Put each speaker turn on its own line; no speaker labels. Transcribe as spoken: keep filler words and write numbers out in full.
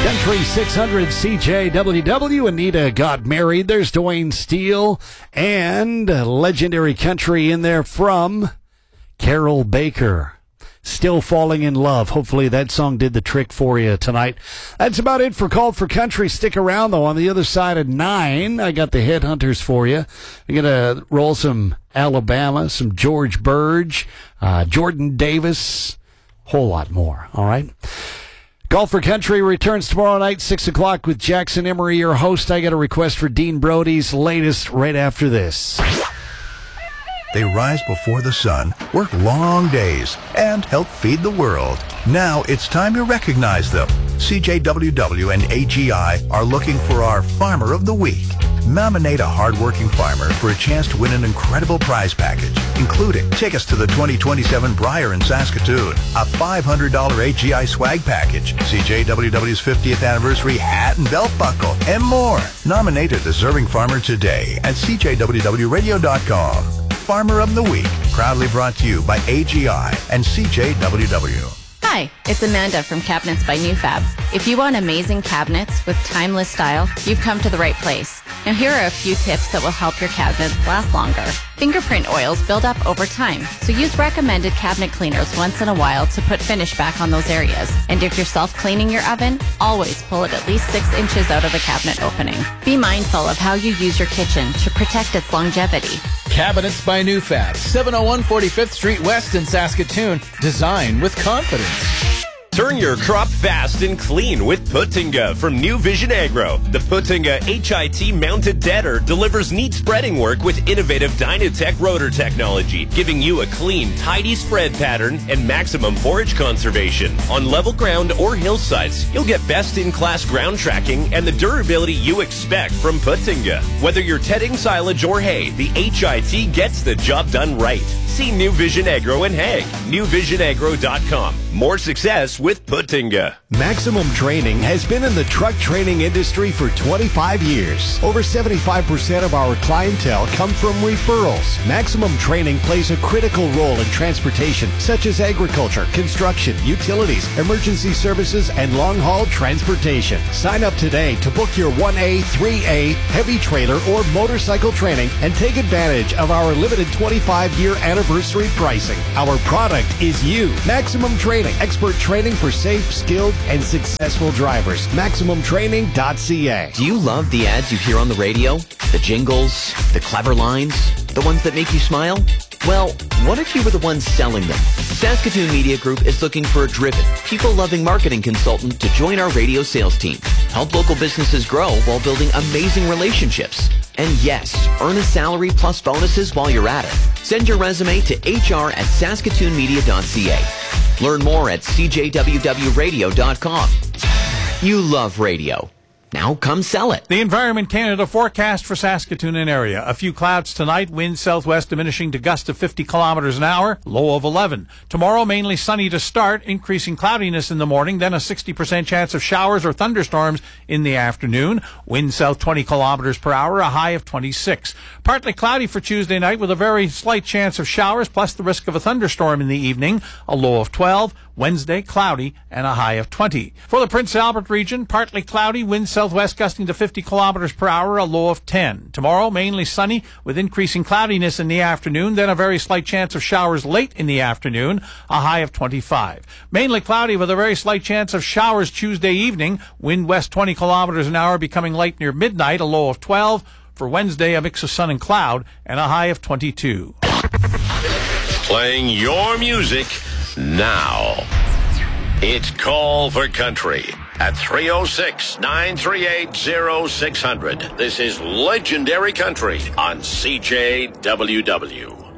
Country six hundred C J W W. Anita got married. There's Dwayne Steele and legendary country in there from Carol Baker. Still Falling in Love. Hopefully that song did the trick for you tonight. That's about it for Call for Country. Stick around, though. On the other side of nine, I got the Headhunters for you. I'm going to roll some Alabama, some George Burge, uh, Jordan Davis, whole lot more. All right? Call for Country returns tomorrow night, six o'clock with Jackson Emery, your host. I got a request for Dean Brody's latest right after this.
They rise before the sun, work long days, and help feed the world. Now it's time to recognize them. C J W W and A G I are looking for our Farmer of the Week. Nominate a hardworking farmer for a chance to win an incredible prize package, including tickets to the twenty twenty-seven Briar in Saskatoon, a five hundred dollars A G I swag package, C J W W's fiftieth anniversary hat and belt buckle, and more. Nominate a deserving farmer today at C J W W radio dot com. Farmer of the Week, proudly brought to you by A G I and C J W W.
Hi, it's Amanda from Cabinets by Newfab. If you want amazing cabinets with timeless style, you've come to the right place. Now here are a few tips that will help your cabinets last longer. Fingerprint oils build up over time, so use recommended cabinet cleaners once in a while to put finish back on those areas. And if you're self-cleaning your oven, always pull it at least six inches out of the cabinet opening. Be mindful of how you use your kitchen to protect its longevity.
Cabinets by Newfab, seven oh one forty-fifth Street West in Saskatoon. Design with confidence.
Turn your crop fast and clean with Putinga from New Vision Agro. The Putinga H I T mounted deader delivers neat spreading work with innovative Dynatech rotor technology, giving you a clean, tidy spread pattern and maximum forage conservation. On level ground or hillsides, you'll get best-in-class ground tracking and the durability you expect from Putinga. Whether you're tedding silage or hay, the H I T gets the job done right. See New Vision Agro in Hague. new vision agro dot com. More success with Putinga.
Maximum Training has been in the truck training industry for twenty-five years. Over seventy-five percent of our clientele come from referrals. Maximum Training plays a critical role in transportation, such as agriculture, construction, utilities, emergency services, and long-haul transportation. Sign up today to book your one A, three A, heavy trailer, or motorcycle training and take advantage of our limited twenty-five year anniversary pricing. Our product is you. Maximum Training, expert training for safe, skilled, and successful drivers. maximum training dot c a.
Do you love the ads you hear on the radio? The jingles, the clever lines, the ones that make you smile? Well, what if you were the ones selling them? Saskatoon Media Group is looking for a driven, people-loving marketing consultant to join our radio sales team. Help local businesses grow while building amazing relationships. And yes, earn a salary plus bonuses while you're at it. Send your resume to h r at saskatoon media dot c a. Learn more at c j w w radio dot com. You love radio. Now come sell it.
The Environment Canada forecast for Saskatoon and area. A few clouds tonight, wind southwest diminishing to gusts of fifty kilometers an hour, low of eleven. Tomorrow, mainly sunny to start, increasing cloudiness in the morning, then a sixty percent chance of showers or thunderstorms in the afternoon. Wind south twenty kilometers per hour, a high of twenty-six. Partly cloudy for Tuesday night with a very slight chance of showers, plus the risk of a thunderstorm in the evening, a low of twelve. Wednesday, cloudy and a high of twenty. For the Prince Albert region, partly cloudy, wind southwest gusting to fifty kilometers per hour, a low of ten. Tomorrow, mainly sunny with increasing cloudiness in the afternoon, then a very slight chance of showers late in the afternoon, a high of twenty-five. Mainly cloudy with a very slight chance of showers Tuesday evening, wind west twenty kilometers an hour becoming light near midnight, a low of twelve. For Wednesday, a mix of sun and cloud and a high of twenty-two.
Playing your music now. It's Call for Country at three oh six, nine three eight, oh six hundred. This is Legendary Country on C J W W.